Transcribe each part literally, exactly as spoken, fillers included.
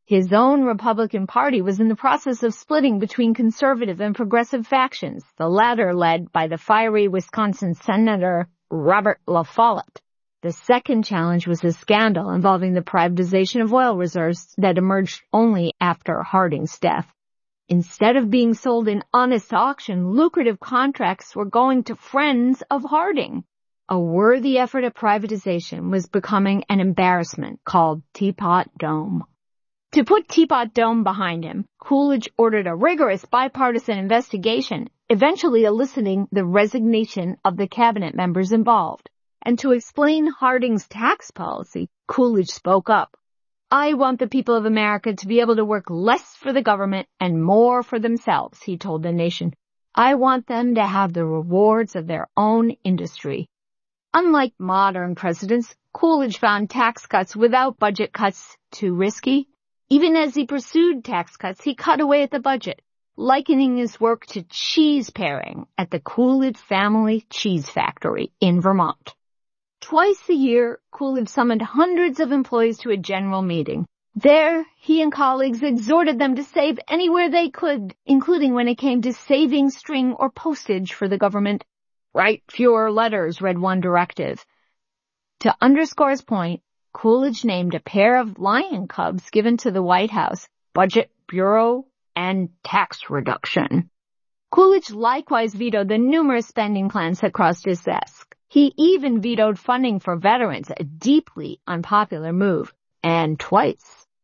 His own Republican Party was in the process of splitting between conservative and progressive factions, the latter led by the fiery Wisconsin Senator Robert La Follette. The second challenge was a scandal involving the privatization of oil reserves that emerged only after Harding's death. Instead of being sold in honest auction, lucrative contracts were going to friends of Harding. A worthy effort at privatization was becoming an embarrassment called Teapot Dome. To put Teapot Dome behind him, Coolidge ordered a rigorous bipartisan investigation, eventually eliciting the resignation of the cabinet members involved. And to explain Harding's tax policy, Coolidge spoke up. I want the people of America to be able to work less for the government and more for themselves, he told the nation. I want them to have the rewards of their own industry. Unlike modern presidents, Coolidge found tax cuts without budget cuts too risky. Even as he pursued tax cuts, he cut away at the budget, likening his work to cheese paring at the Coolidge Family Cheese Factory in Vermont. Twice a year, Coolidge summoned hundreds of employees to a general meeting. There, he and colleagues exhorted them to save anywhere they could, including when it came to saving string or postage for the government. Write fewer letters, read one directive. To underscore his point, Coolidge named a pair of lion cubs given to the White House, Budget Bureau and Tax Reduction. Coolidge likewise vetoed the numerous spending plans that crossed his desk. He even vetoed funding for veterans, a deeply unpopular move, and twice.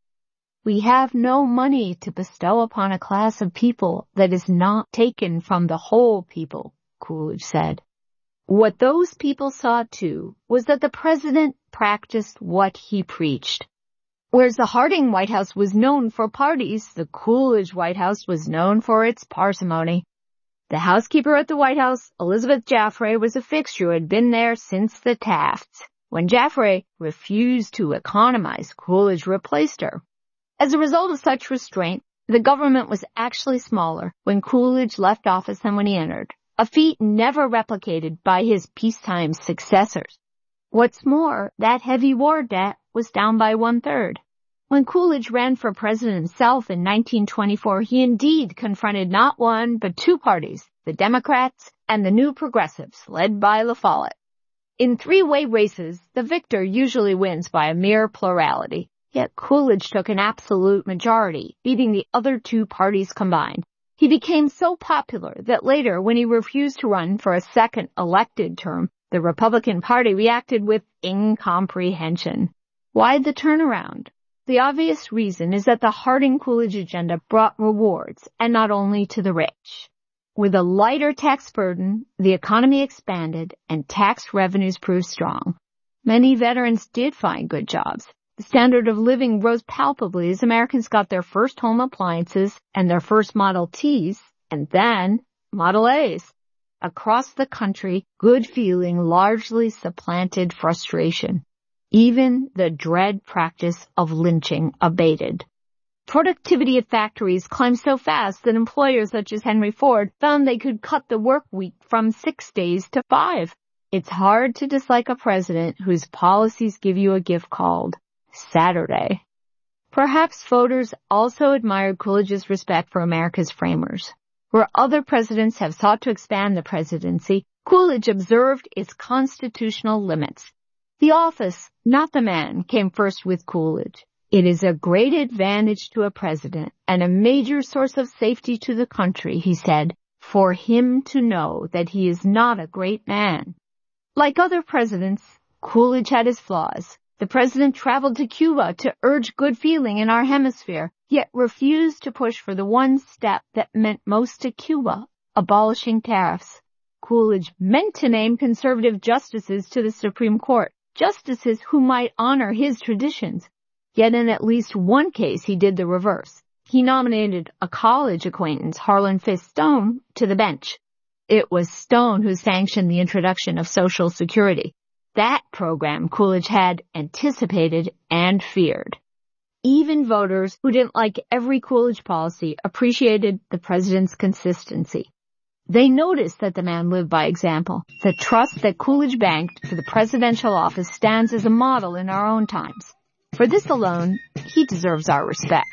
We have no money to bestow upon a class of people that is not taken from the whole people, Coolidge said. What those people saw, too, was that the president practiced what he preached. Whereas the Harding White House was known for parties, the Coolidge White House was known for its parsimony. The housekeeper at the White House, Elizabeth Jaffray, was a fixture who had been there since the Tafts. When Jaffray refused to economize, Coolidge replaced her. As a result of such restraint, the government was actually smaller when Coolidge left office than when he entered, a feat never replicated by his peacetime successors. What's more, that heavy war debt was down by one-third. When Coolidge ran for president himself in nineteen twenty-four, he indeed confronted not one but two parties, the Democrats and the New Progressives, led by La Follette. In three-way races, the victor usually wins by a mere plurality, yet Coolidge took an absolute majority, beating the other two parties combined. He became so popular that later, when he refused to run for a second elected term, the Republican Party reacted with incomprehension. Why the turnaround? The obvious reason is that the Harding-Coolidge agenda brought rewards, and not only to the rich. With a lighter tax burden, the economy expanded and tax revenues proved strong. Many veterans did find good jobs. The standard of living rose palpably as Americans got their first home appliances and their first Model Ts, and then Model As. Across the country, good feeling largely supplanted frustration. Even the dread practice of lynching abated. Productivity at factories climbed so fast that employers such as Henry Ford found they could cut the work week from six days to five. It's hard to dislike a president whose policies give you a gift called Saturday. Perhaps voters also admired Coolidge's respect for America's framers. Where other presidents have sought to expand the presidency, Coolidge observed its constitutional limits. The office, not the man, came first with Coolidge. It is a great advantage to a president and a major source of safety to the country, he said, for him to know that he is not a great man. Like other presidents, Coolidge had his flaws. The president traveled to Cuba to urge good feeling in our hemisphere, yet refused to push for the one step that meant most to Cuba, abolishing tariffs. Coolidge meant to name conservative justices to the Supreme Court, justices who might honor his traditions. Yet in at least one case he did the reverse. He nominated a college acquaintance, Harlan Fiske Stone, to the bench. It was Stone who sanctioned the introduction of Social Security. That program Coolidge had anticipated and feared. Even voters who didn't like every Coolidge policy appreciated the president's consistency. They noticed that the man lived by example. The trust that Coolidge banked for the presidential office stands as a model in our own times. For this alone, he deserves our respect.